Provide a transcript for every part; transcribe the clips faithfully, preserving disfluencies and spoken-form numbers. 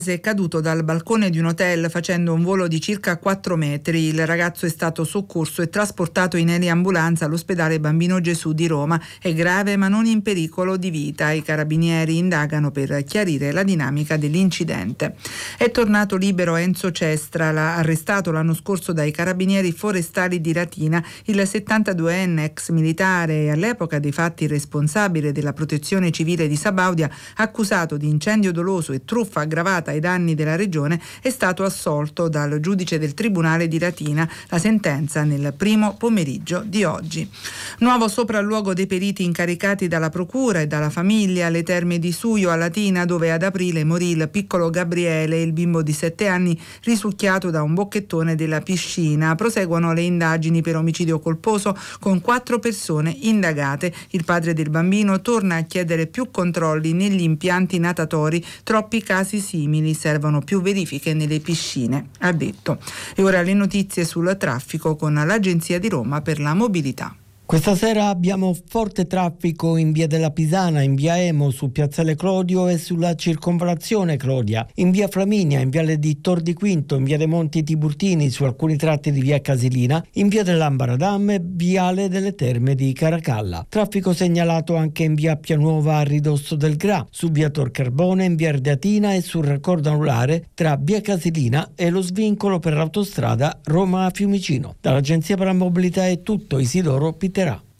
è caduto dal balcone di un hotel facendo un volo di circa quattro metri. Il ragazzo è stato soccorso e trasportato in eliambulanza all'ospedale Bambino Gesù di Roma. È grave ma non in pericolo di vita. I carabinieri indagano per chiarire la dinamica dell'incidente. È tornato libero Enzo Cestra, l'ha arrestato l'anno scorso dai carabinieri forestali di Latina il settantaduenne ex militare e all'epoca dei fatti responsabile della protezione civile di Sabaudia, accusato di incendio doloso e truffa aggravata ai danni della regione, è stato assolto dal giudice del Tribunale di Latina. La sentenza nel primo pomeriggio di oggi. Nuovo sopralluogo dei periti incaricati dalla procura e dalla famiglia alle Terme di Suio a Latina, dove ad aprile morì il piccolo Gabriele, il bimbo di sette anni risucchiato da un bocchettone della piscina. Proseguono le indagini per omicidio colposo con quattro persone indagate. Il padre del bambino torna a chiedere più controlli negli impianti natatori, troppi casi simili, servono più verifiche nelle piscine, ha detto. E ora le notizie sul traffico con l'Agenzia di Roma per la mobilità. Questa sera abbiamo forte traffico in via della Pisana, in via Emo, su piazzale Clodio e sulla circonvallazione Clodia, in via Flaminia, in viale di Tor di Quinto, in via dei Monti Tiburtini, su alcuni tratti di via Casilina, in via dell'Ambaradam e viale delle Terme di Caracalla. Traffico segnalato anche in via Pianuova a ridosso del Gra, su via Tor Carbone, in via Ardeatina e sul raccordo anulare tra via Casilina e lo svincolo per l'autostrada Roma-Fiumicino. Dall'Agenzia per la Mobilità è tutto. Isidoro Pitterà.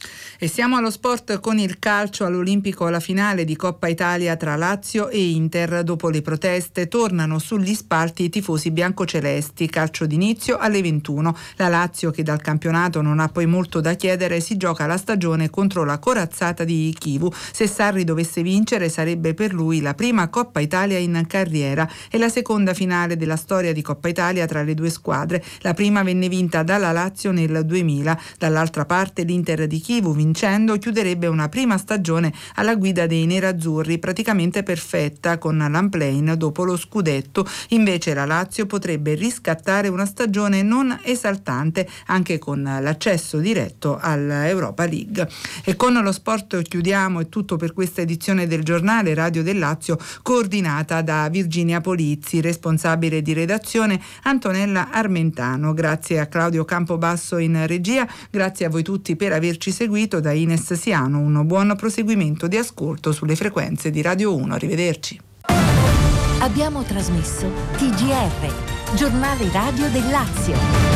E siamo allo sport con il calcio. All'Olimpico la finale di Coppa Italia tra Lazio e Inter. Dopo le proteste tornano sugli spalti i tifosi biancocelesti. Calcio d'inizio alle ventuno. La Lazio, che dal campionato non ha poi molto da chiedere, si gioca la stagione contro la corazzata di Chivu. Se Sarri dovesse vincere sarebbe per lui la prima Coppa Italia in carriera e la seconda finale della storia di Coppa Italia tra le due squadre. La prima venne vinta dalla Lazio nel duemila. Dall'altra parte l'Inter di Chivu, vincendo, chiuderebbe una prima stagione alla guida dei nerazzurri praticamente perfetta con l'Amplain dopo lo scudetto. Invece la Lazio potrebbe riscattare una stagione non esaltante anche con l'accesso diretto all'Europa League. E con lo sport chiudiamo. È tutto per questa edizione del giornale Radio del Lazio, coordinata da Virginia Polizzi, responsabile di redazione Antonella Armentano. Grazie a Claudio Campobasso in regia, grazie a voi tutti per averci seguito. Da Ines Siano un buon proseguimento di ascolto sulle frequenze di Radio uno. Arrivederci. Abbiamo trasmesso T G R, giornale radio del Lazio.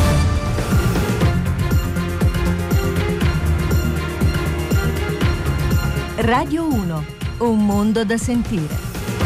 Radio uno, un mondo da sentire.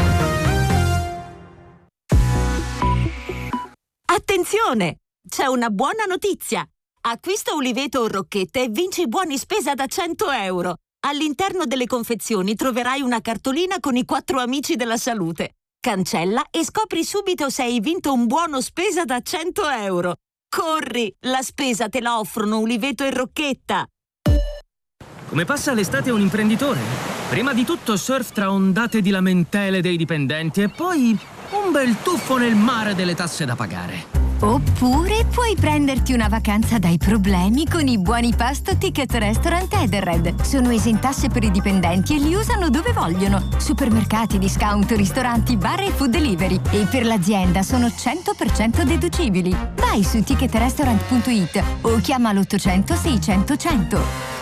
Attenzione! C'è una buona notizia! Acquista uliveto o rocchette e vinci buoni spesa da cento euro. All'interno delle confezioni troverai una cartolina con i quattro amici della salute. Cancella e scopri subito se hai vinto un buono spesa da cento euro. Corri! La spesa te la offrono uliveto e rocchetta. Come passa l'estate un imprenditore? Prima di tutto surf tra ondate di lamentele dei dipendenti e poi un bel tuffo nel mare delle tasse da pagare. Oppure puoi prenderti una vacanza dai problemi con i buoni pasto Ticket Restaurant Edenred. Sono esentasse per i dipendenti e li usano dove vogliono. Supermercati, discount, ristoranti, bar e food delivery. E per l'azienda sono cento per cento deducibili. Vai su ticket restaurant punto it o chiama l'ottocento seicento cento.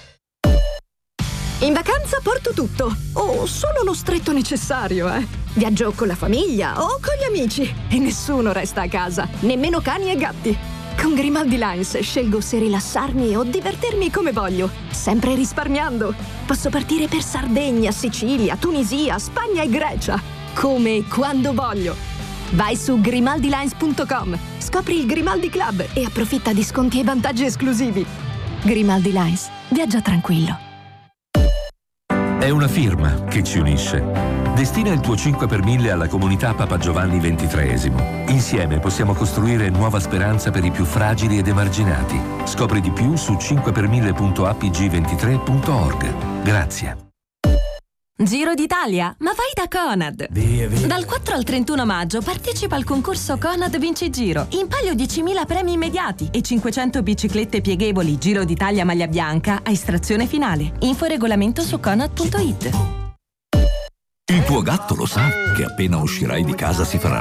In vacanza porto tutto, o solo lo stretto necessario, eh. Viaggio con la famiglia o con gli amici e nessuno resta a casa, nemmeno cani e gatti. Con Grimaldi Lines scelgo se rilassarmi o divertirmi come voglio, sempre risparmiando. Posso partire per Sardegna, Sicilia, Tunisia, Spagna e Grecia, come e quando voglio. Vai su grimaldi lines punto com, scopri il Grimaldi Club e approfitta di sconti e vantaggi esclusivi. Grimaldi Lines, viaggia tranquillo. È una firma che ci unisce. Destina il tuo cinque per mille alla comunità Papa Giovanni ventitreesimo. Insieme possiamo costruire nuova speranza per i più fragili ed emarginati. Scopri di più su cinque per mille punto a p g ventitré punto org. Grazie. Giro d'Italia, ma vai da Conad. Via, via. Dal quattro al trentuno maggio partecipa al concorso Conad Vinci Giro. In palio diecimila premi immediati e cinquecento biciclette pieghevoli Giro d'Italia maglia bianca a estrazione finale. Info e regolamento su conad punto it. Il Il tuo gatto lo sa che appena uscirai di casa si farà